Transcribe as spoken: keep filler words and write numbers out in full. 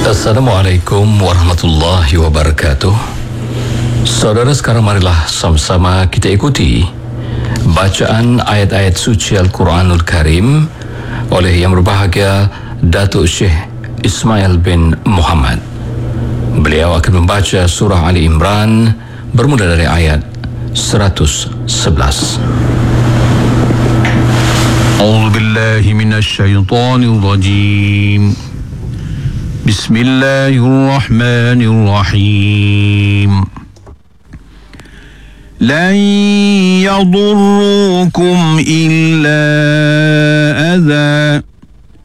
Assalamualaikum warahmatullahi wabarakatuh. Saudara, sekarang marilah sama-sama kita ikuti bacaan ayat-ayat suci Al-Quranul Karim oleh Yang Berbahagia Datuk Syekh Ismail bin Muhammad. Beliau akan membaca surah Ali Imran bermula dari ayat seratus sebelas. A'udzu billahi minasy syaithanir rajim. Bismillahirrahmanirrahim. Lan yadurrukum illa adza